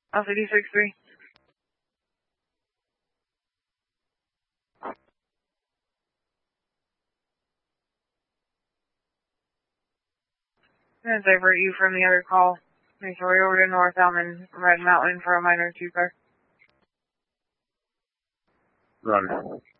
Alpha D63. I'm going to divert you from the other call. Make sure we're over to North Elm Red Mountain for a minor 2 car. Roger.